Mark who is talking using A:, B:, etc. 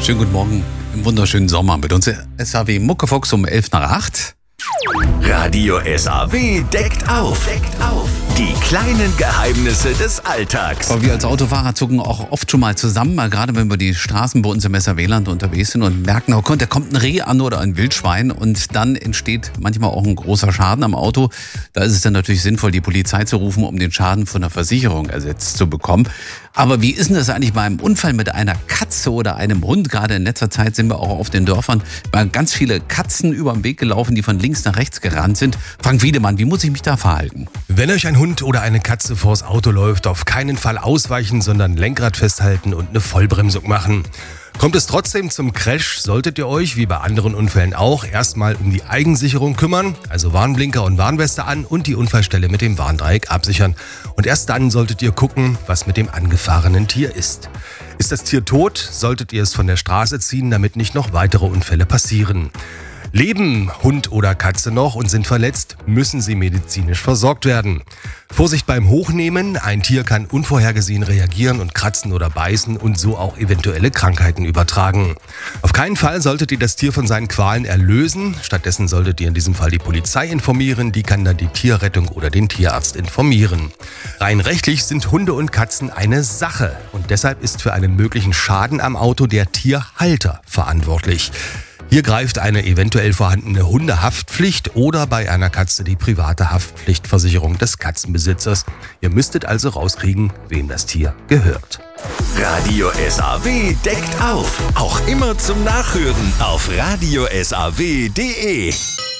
A: Schönen guten Morgen im wunderschönen Sommer mit uns. SAW Muckefuchs um 7:55.
B: Radio SAW deckt auf. Die kleinen Geheimnisse des Alltags.
A: Aber wir als Autofahrer zucken auch oft schon mal zusammen, mal gerade wenn wir die Straßen bei uns im SAW unterwegs sind und merken, oh Gott, da kommt ein Reh an oder ein Wildschwein und dann entsteht manchmal auch ein großer Schaden am Auto. Da ist es dann natürlich sinnvoll, die Polizei zu rufen, um den Schaden von der Versicherung ersetzt zu bekommen. Aber wie ist denn das eigentlich bei einem Unfall mit einer Katze oder einem Hund? Gerade in letzter Zeit sind wir auch auf den Dörfern ganz viele Katzen über den Weg gelaufen, die von links nach rechts gerannt sind. Frank Wiedemann, wie muss ich mich da verhalten?
C: Wenn euch ein Hund oder eine Katze vors Auto läuft, auf keinen Fall ausweichen, sondern Lenkrad festhalten und eine Vollbremsung machen. Kommt es trotzdem zum Crash, solltet ihr euch, wie bei anderen Unfällen auch, erstmal um die Eigensicherung kümmern, also Warnblinker und Warnweste an und die Unfallstelle mit dem Warndreieck absichern. Und erst dann solltet ihr gucken, was mit dem angefahrenen Tier ist. Ist das Tier tot, solltet ihr es von der Straße ziehen, damit nicht noch weitere Unfälle passieren. Leben Hund oder Katze noch und sind verletzt, müssen sie medizinisch versorgt werden. Vorsicht beim Hochnehmen, ein Tier kann unvorhergesehen reagieren und kratzen oder beißen und so auch eventuelle Krankheiten übertragen. Auf keinen Fall solltet ihr das Tier von seinen Qualen erlösen, stattdessen solltet ihr in diesem Fall die Polizei informieren, die kann dann die Tierrettung oder den Tierarzt informieren. Rein rechtlich sind Hunde und Katzen eine Sache und deshalb ist für einen möglichen Schaden am Auto der Tierhalter verantwortlich. Hier greift eine eventuell vorhandene Hundehaftpflicht oder bei einer Katze die private Haftpflichtversicherung des Katzenbesitzers. Ihr müsstet also rauskriegen, wem das Tier gehört.
B: Radio SAW deckt auf. Auch immer zum Nachhören auf radiosaw.de.